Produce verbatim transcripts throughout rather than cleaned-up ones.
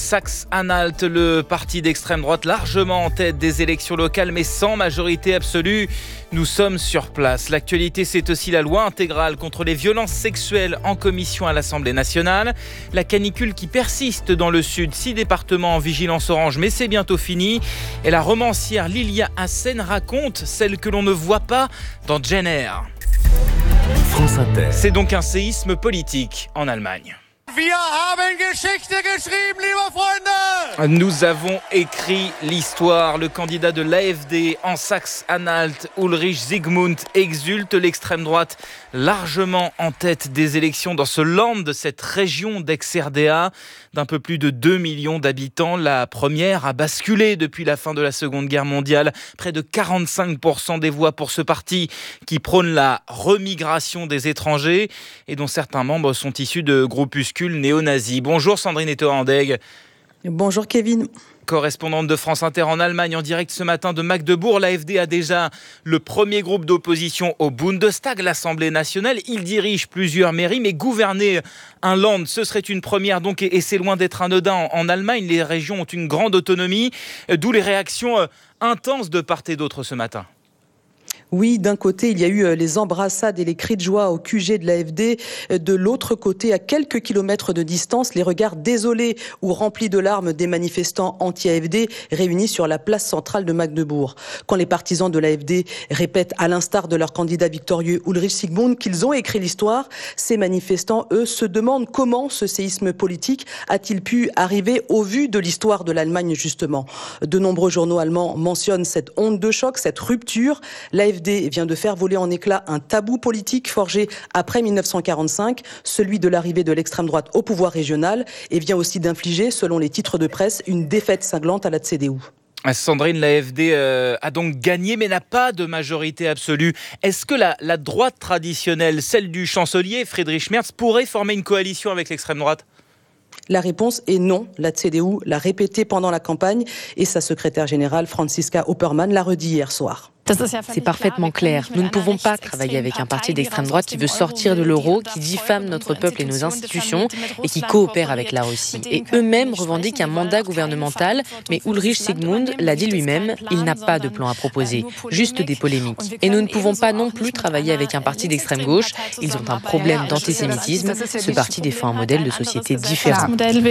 Saxe-Anhalt, le parti d'extrême droite largement en tête des élections locales mais sans majorité absolue. Nous sommes sur place. L'actualité, c'est aussi la loi intégrale contre les violences sexuelles en commission à l'Assemblée nationale. La canicule qui persiste dans le sud, six départements en vigilance orange, mais c'est bientôt fini. Et la romancière Lilia Hassen raconte celle que l'on ne voit pas dans Jane Eyre. France Inter. C'est donc un séisme politique en Allemagne. Wir haben Geschichte geschrieben, liebe Freunde! Nous avons écrit l'histoire. Le candidat de l'A F D en Saxe-Anhalt, Ulrich Zygmunt, exulte. L'extrême droite largement en tête des élections dans ce land de cette région d'ex-R D A d'un peu plus de deux millions d'habitants. La première a basculé depuis la fin de la Seconde Guerre mondiale. Près de quarante-cinq pour cent des voix pour ce parti qui prône la remigration des étrangers et dont certains membres sont issus de groupuscules néo-nazis. Bonjour Sandrine Ettoa-Andegg. Bonjour Kevin. Correspondante de France Inter en Allemagne, en direct ce matin de Magdebourg. L'A F D a déjà le premier groupe d'opposition au Bundestag, l'Assemblée nationale. Il dirige plusieurs mairies, mais gouverner un land, ce serait une première donc, et c'est loin d'être anodin. En Allemagne, les régions ont une grande autonomie, d'où les réactions intenses de part et d'autre ce matin. Oui, d'un côté, il y a eu les embrassades et les cris de joie au Q G de l'A F D. De l'autre côté, à quelques kilomètres de distance, les regards désolés ou remplis de larmes des manifestants anti-A F D réunis sur la place centrale de Magdebourg. Quand les partisans de l'A F D répètent, à l'instar de leur candidat victorieux Ulrich Zygmunt, qu'ils ont écrit l'histoire, ces manifestants, eux, se demandent comment ce séisme politique a-t-il pu arriver au vu de l'histoire de l'Allemagne, justement. De nombreux journaux allemands mentionnent cette onde de choc, cette rupture. L'A F D vient de faire voler en éclats un tabou politique forgé après mille neuf cent quarante-cinq, celui de l'arrivée de l'extrême droite au pouvoir régional, et vient aussi d'infliger, selon les titres de presse, une défaite cinglante à la C D U. Sandrine, l'A F D euh, a donc gagné mais n'a pas de majorité absolue. Est-ce que la, la droite traditionnelle, celle du chancelier Friedrich Merz, pourrait former une coalition avec l'extrême droite ? La réponse est non. La C D U l'a répété pendant la campagne et sa secrétaire générale Franziska Oppermann l'a redit hier soir. C'est parfaitement clair. Nous ne pouvons pas travailler avec un parti d'extrême droite qui veut sortir de l'euro, qui diffame notre peuple et nos institutions et qui coopère avec la Russie. Et eux-mêmes revendiquent un mandat gouvernemental, mais Ulrich Zygmunt l'a dit lui-même, il n'a pas de plan à proposer, juste des polémiques. Et nous ne pouvons pas non plus travailler avec un parti d'extrême gauche. Ils ont un problème d'antisémitisme. Ce parti défend un modèle de société différent.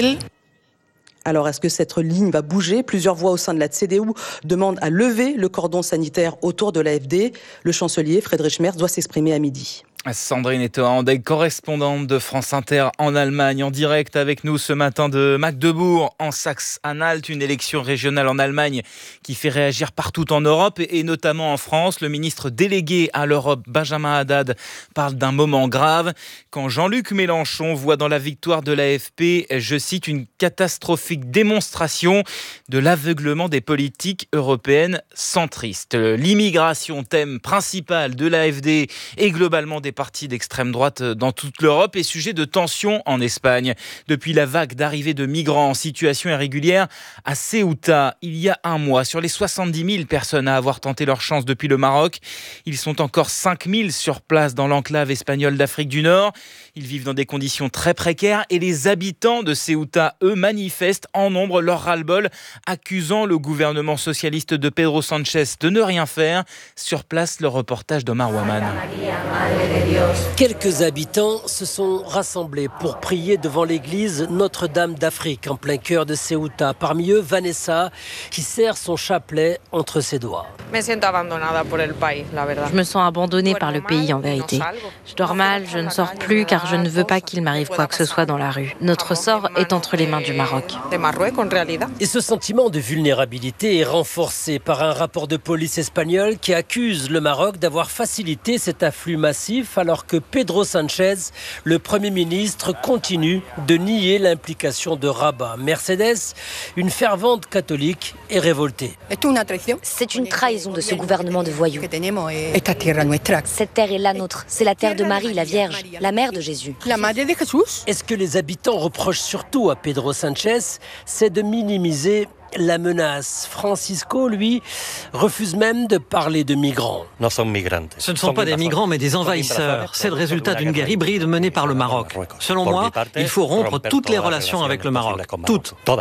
Alors, est-ce que cette ligne va bouger ? Plusieurs voix au sein de la C D U demandent à lever le cordon sanitaire autour de l'A F D. Le chancelier Friedrich Merz doit s'exprimer à midi. Sandrine Ettoa-Andegg, correspondante de France Inter en Allemagne, en direct avec nous ce matin de Magdebourg, en Saxe-Anhalt, une élection régionale en Allemagne qui fait réagir partout en Europe et notamment en France. Le ministre délégué à l'Europe, Benjamin Haddad, parle d'un moment grave quand Jean-Luc Mélenchon voit dans la victoire de l'A F P, je cite, une catastrophique démonstration de l'aveuglement des politiques européennes centristes. L'immigration, thème principal de l'A F D et globalement des partis d'extrême droite dans toute l'Europe est sujet de tension en Espagne. Depuis la vague d'arrivée de migrants en situation irrégulière à Ceuta, il y a un mois, sur les soixante-dix mille personnes à avoir tenté leur chance depuis le Maroc, ils sont encore cinq mille sur place dans l'enclave espagnole d'Afrique du Nord. Ils vivent dans des conditions très précaires et les habitants de Ceuta, eux, manifestent en nombre leur ras-le-bol, accusant le gouvernement socialiste de Pedro Sánchez de ne rien faire. Sur place, le reportage d'Omar Waman. Quelques habitants se sont rassemblés pour prier devant l'église Notre-Dame d'Afrique en plein cœur de Ceuta. Parmi eux, Vanessa, qui serre son chapelet entre ses doigts. Je me sens abandonnée par le pays en vérité. Je dors mal, je ne sors plus car je ne veux pas qu'il m'arrive quoi que ce soit dans la rue. Notre sort est entre les mains du Maroc. Et ce sentiment de vulnérabilité est renforcé par un rapport de police espagnol qui accuse le Maroc d'avoir facilité cet afflux massif alors que Pedro Sánchez, le Premier ministre, continue de nier l'implication de Rabat. Mercedes, une fervente catholique, est révoltée. C'est une trahison de ce gouvernement de voyous. Cette terre est la nôtre. C'est la terre de Marie, la Vierge, la mère de Jésus. Et ce que les habitants reprochent surtout à Pedro Sánchez, c'est de minimiser la menace. Francisco, lui, refuse même de parler de migrants. Ce ne sont pas des migrants, mais des envahisseurs. C'est le résultat d'une guerre hybride menée par le Maroc. Selon moi, il faut rompre toutes les relations avec le Maroc. Toutes.